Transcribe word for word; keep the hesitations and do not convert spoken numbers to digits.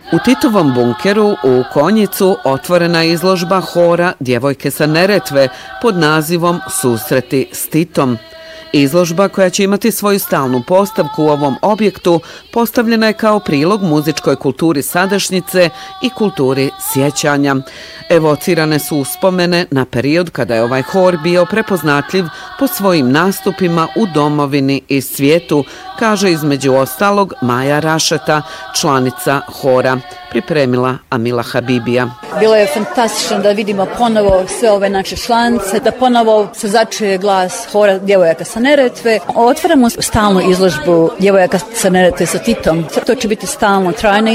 U Titovom bunkeru u Konjicu otvorena je izložba hora Djevojke sa Neretve pod nazivom Susreti s Titom. Izložba, koja će imati svoju stalnu postavku u ovom objektu, postavljena je kao prilog muzičkoj kulturi sadašnjice i kulturi sjećanja. Evocirane su uspomene na period kada je ovaj hor bio prepoznatljiv po svojim nastupima u domovini i svijetu, kaže između ostalog Maja Rašeta, članica hora. Pripremila Amila Habibija. Bilo je fantastično da vidimo ponovo sve ove naše članice, da ponovo se začuje glas hora Djevojaka sa Neretve. Otvaramo stalnu izložbu Djevojaka sa Neretve sa Titom. To će biti stalno trajna